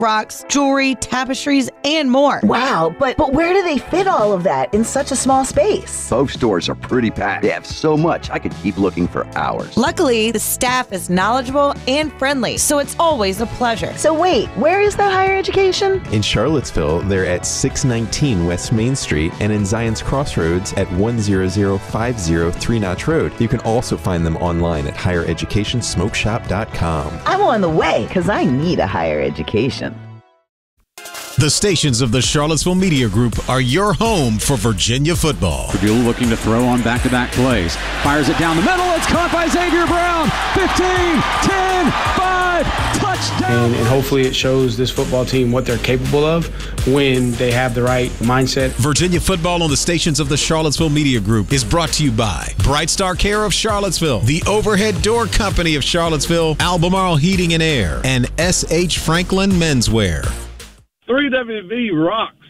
rocks, jewelry, tapestries, and more. Wow, but where do they fit all of that in such a small space? Both stores are pretty packed. They have so much, I could keep looking for hours. Luckily, the staff is knowledgeable and friendly, so it's always a pleasure. So wait, where is that higher education? In Charlottesville, they're at 619 West Main Street and in Zion's Crossroads at 10050 Three Notch Road. You can also find them online at highereducationsmokeshop.com. I'm on the way because I need a higher education. The stations of the Charlottesville Media Group are your home for Virginia football. Purdue looking to throw on back-to-back plays. Fires it down the middle. It's caught by Xavier Brown. 15, 10, 5, touchdown. And hopefully it shows this football team what they're capable of when they have the right mindset. Virginia football on the stations of the Charlottesville Media Group is brought to you by Bright Star Care of Charlottesville, the Overhead Door Company of Charlottesville, Albemarle Heating and Air, and S.H. Franklin Menswear. 3WV rocks.